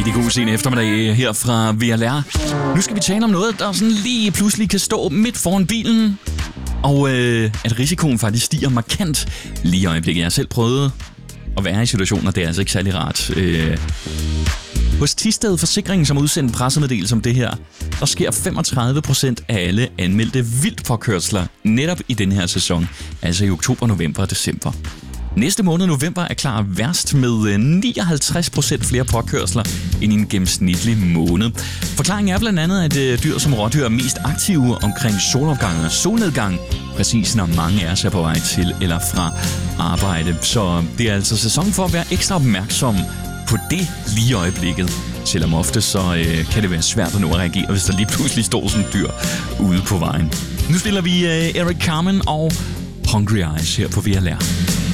Rigtig god sen eftermiddag her fra VLR. Nu skal vi tale om noget, der sådan lige pludselig kan stå midt foran bilen. Og at risikoen faktisk stiger markant lige i øjeblikket. Jeg har selv prøvet at være i situationer, det er altså ikke særlig rart. Hos Thisted Forsikring, som udsendte pressemeddelelse om det her, der sker 35% af alle anmeldte vildtpåkørsler netop i den her sæson. Altså i oktober, november og december. Næste måned, november, er klar værst med 59% flere påkørsler end i en gennemsnitlig måned. Forklaringen er blandt andet, at dyr som rådyr er mest aktive omkring solopgang og solnedgang, præcis når mange er sig på vej til eller fra arbejde. Så det er altså sæson for at være ekstra opmærksom på det lige i øjeblikket. Selvom ofte så kan det være svært at nå at reagere, hvis der lige pludselig står sådan et dyr ude på vejen. Nu spiller vi Eric Carmen og Hungry Eyes her på VLR.